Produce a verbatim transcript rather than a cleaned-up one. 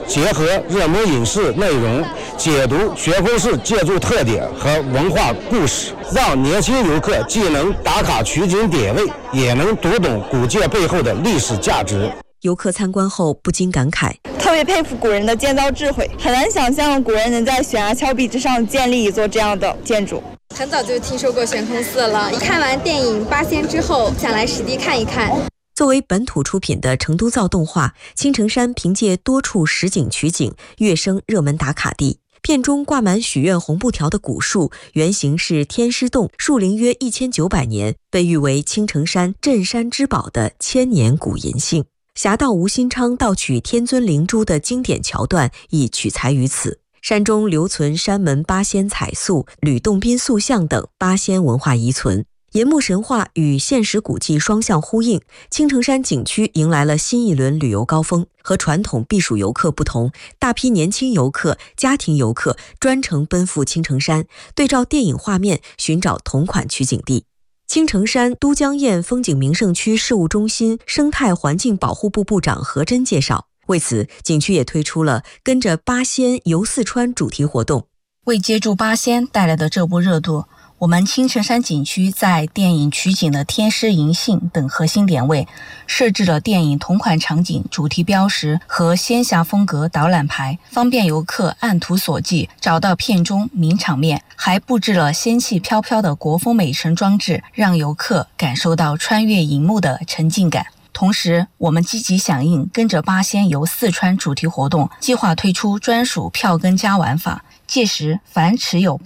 结合热门影视内容，解读学峰市建筑特点和文化故事，让年轻游客既能打卡取景点位，也能读懂古建背后的历史价值。 游客参观后不禁感慨， 特别佩服古人的建造智慧，很难想象古人能在悬崖峭壁之上建立一座这样的建筑。 很早就听说过悬空寺了，看完电影《八仙》之后，想来实地看一看。 作为本土出品的成都造动画，青城山凭借多处实景取景，跃升热门打卡地。片中挂满许愿红布条的古树，原型是天师洞，树龄约一千九百年，被誉为青城山镇山之宝的千年古银杏。侠盗吴新昌盗取天尊灵珠的经典桥段亦取材于此。山中留存山门八仙彩塑、吕洞宾塑像等八仙文化遗存。岩木神话与现实古迹双向呼应，青城山景区迎来了新一轮旅游高峰。和传统避暑游客不同，大批年轻游客、家庭游客专程奔赴青城山，对照电影画面寻找同款取景地。青城山都江堰风景名胜区事务中心生态环境保护部部长何真介绍，为此景区也推出了跟着八仙游四川主题活动。 为接住八仙带来的这波热度，我们青城山景区在电影取景的天师银杏等核心点位设置了电影同款场景主题标识和仙侠风格导览牌，方便游客按图索骥找到片中名场面，还布置了仙气飘飘的国风美城装置，让游客感受到穿越荧幕的沉浸感。同时，我们积极响应跟着八仙游四川主题活动，计划推出专属票根加玩法，届时凡持有